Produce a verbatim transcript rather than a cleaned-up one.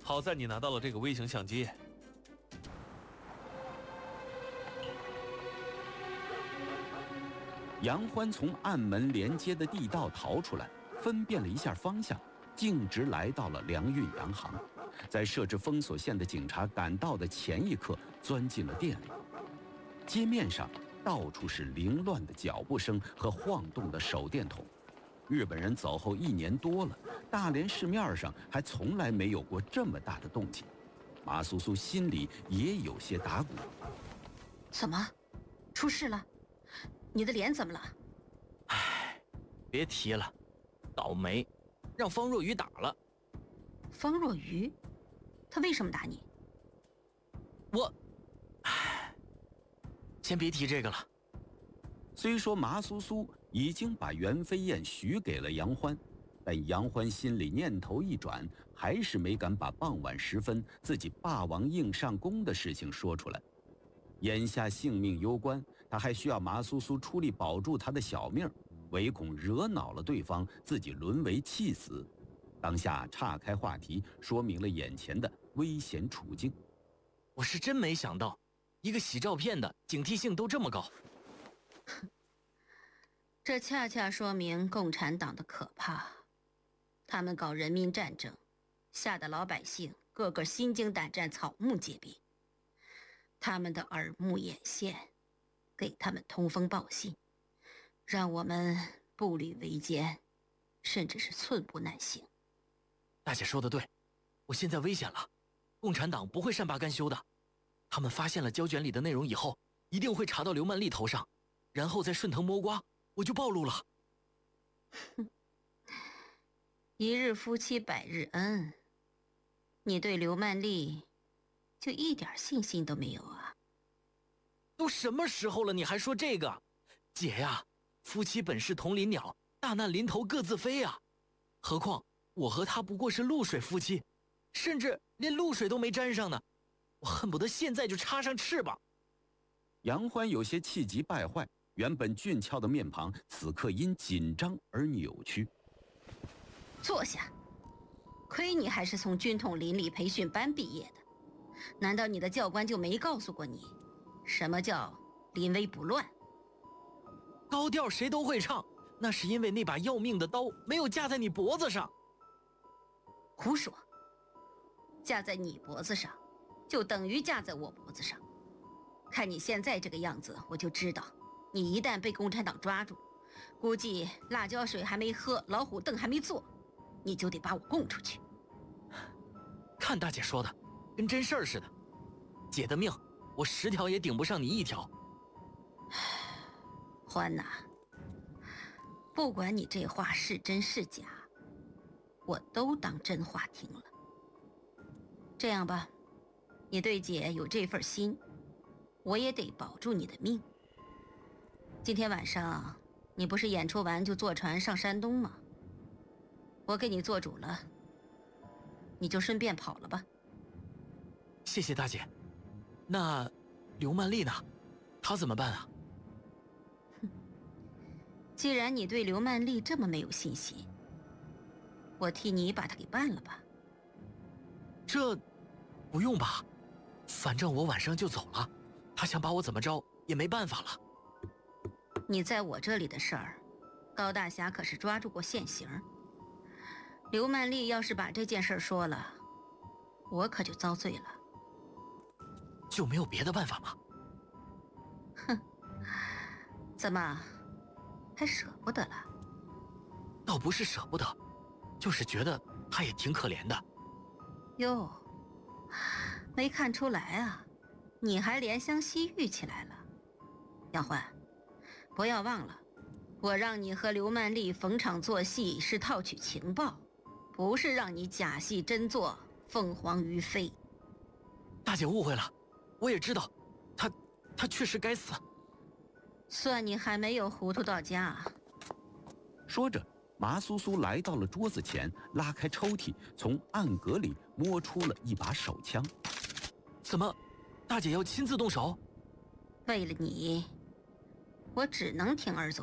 好在你拿到了这个微型相机。 杨欢从暗门连接的地道逃出来，分辨了一下方向，径直来到了粮运洋行。在设置封锁线的警察赶到的前一刻，钻进了店里。街面上到处是凌乱的脚步声和晃动的手电筒。日本人走后一年多了，大连市面上还从来没有过这么大的动静。马苏苏心里也有些打鼓。 怎么，出事了？你的脸怎么了？ 唉，别提了，倒霉，让方若愚打了。 方若愚？他为什么打你？ 我，唉，先别提这个了。 虽说马苏苏已经把袁飞燕许给了杨欢，但杨欢心里念头一转，还是没敢把傍晚时分自己霸王硬上弓的事情说出来。眼下性命攸关，他还需要马苏苏出力保住他的小命，唯恐惹恼了对方，自己沦为弃子。当下岔开话题，说明了眼前的危险处境。 我是真没想到，一个洗照片的警惕性都这么高。 这恰恰说明共产党的可怕。他们搞人民战争，吓得老百姓个个心惊胆战，草木皆兵。他们的耳目眼线，给他们通风报信，让我们步履维艰，甚至是寸步难行。 大姐说的对，我现在危险了，共产党不会善罢甘休的。他们发现了胶卷里的内容以后，一定会查到刘曼丽头上，然后再顺藤摸瓜，我就暴露了。 哼，一日夫妻百日恩，你对刘曼丽就一点信心都没有啊？ 都什么时候了，你还说这个？姐呀，夫妻本是同林鸟，大难临头各自飞啊。何况我和他不过是露水夫妻，甚至连露水都没沾上呢。我恨不得现在就插上翅膀。 杨欢有些气急败坏，原本俊俏的面庞此刻因紧张而扭曲。 坐下，亏你还是从军统邻里培训班毕业的，难道你的教官就没告诉过你，什么叫临危不乱？ 高调谁都会唱，那是因为那把要命的刀没有架在你脖子上。 胡说，架在你脖子上就等于架在我脖子上。看你现在这个样子，我就知道你一旦被共产党抓住，估计辣椒水还没喝，老虎凳还没坐，你就得把我供出去。 看大姐说的跟真事儿似的，姐的命我十条也顶不上你一条。 欢呐，不管你这话是真是假，我都当真话听了。这样吧，你对姐有这份心，我也得保住你的命。今天晚上你不是演出完就坐船上山东吗？我给你做主了，你就顺便跑了吧。 谢谢大姐。那刘曼丽呢？她怎么办啊？ 哼，既然你对刘曼丽这么没有信心，我替你把她给办了吧。 这不用吧，反正我晚上就走了，她想把我怎么着也没办法了。 你在我这里的事儿，高大侠可是抓住过现行。刘曼丽要是把这件事说了，我可就遭罪了。 就没有别的办法吗？ 哼，怎么还舍不得了？ 倒不是舍不得，就是觉得她也挺可怜的。 哟，没看出来啊，你还怜香惜玉起来了。杨欢，不要忘了，我让你和刘曼丽逢场作戏是套取情报，不是让你假戏真做，凤凰于飞。 大姐误会了，我也知道，她她确实该死。 算你还没有糊涂到家。 说着，麻苏苏来到了桌子前，拉开抽屉，从暗格里摸出了一把手枪。 怎么，大姐要亲自动手？ 为了你，我只能铤而走